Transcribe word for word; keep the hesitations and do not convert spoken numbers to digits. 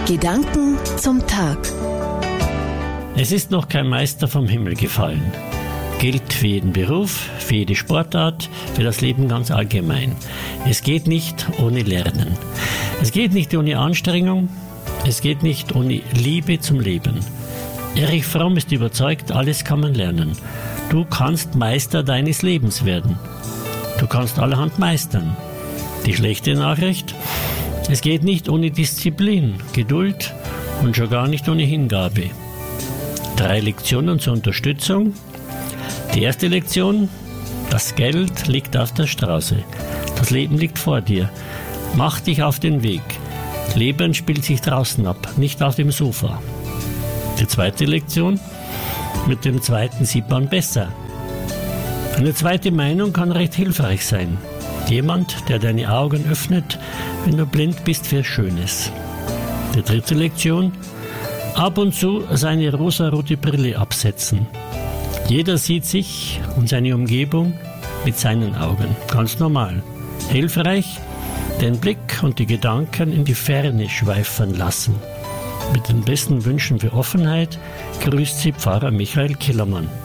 Gedanken zum Tag. Es ist noch kein Meister vom Himmel gefallen. Gilt für jeden Beruf, für jede Sportart, für das Leben ganz allgemein. Es geht nicht ohne Lernen. Es geht nicht ohne Anstrengung. Es geht nicht ohne Liebe zum Leben. Erich Fromm ist überzeugt, alles kann man lernen. Du kannst Meister deines Lebens werden. Du kannst allerhand meistern. Die schlechte Nachricht: Es geht nicht ohne Disziplin, Geduld und schon gar nicht ohne Hingabe. Drei Lektionen zur Unterstützung. Die erste Lektion: Das Geld liegt auf der Straße. Das Leben liegt vor dir. Mach dich auf den Weg. Leben spielt sich draußen ab, nicht auf dem Sofa. Die zweite Lektion: Mit dem zweiten sieht man besser. Eine zweite Meinung kann recht hilfreich sein. Jemand, der deine Augen öffnet, wenn du blind bist für Schönes. Die dritte Lektion: Ab und zu seine rosarote Brille absetzen. Jeder sieht sich und seine Umgebung mit seinen Augen. Ganz normal. Hilfreich: Den Blick und die Gedanken in die Ferne schweifen lassen. Mit den besten Wünschen für Offenheit grüßt Sie Pfarrer Michael Killermann.